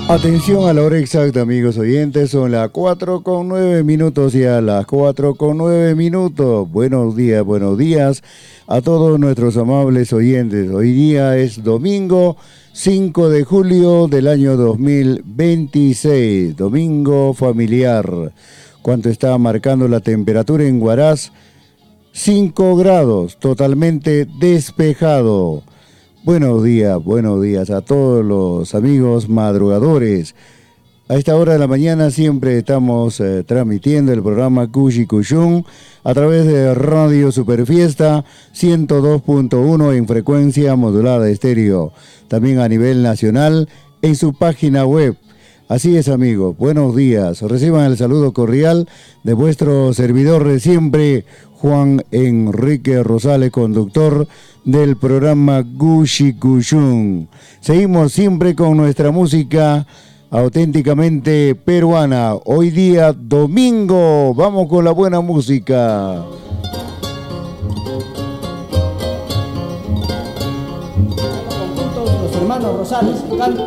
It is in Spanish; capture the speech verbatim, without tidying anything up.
Atención a la hora exacta, amigos oyentes, son las cuatro con nueve minutos y a las cuatro con nueve minutos. Buenos días, buenos días a todos nuestros amables oyentes. Hoy día es domingo cinco de julio del año dos mil veintiséis, domingo familiar. ¿Cuánto está marcando la temperatura en Huaraz? cinco grados, totalmente despejado. Buenos días, buenos días a todos los amigos madrugadores. A esta hora de la mañana siempre estamos eh, transmitiendo el programa Cushi Cushun a través de Radio Superfiesta ciento dos punto uno en frecuencia modulada estéreo. También a nivel nacional en su página web. Así es, amigos, buenos días. Reciban el saludo cordial de vuestro servidor de siempre, Juan Enrique Rosales, conductor del programa Cushi Cushun. Seguimos siempre con nuestra música auténticamente peruana. Hoy día domingo, vamos con la buena música. Los hermanos Rosales, canto.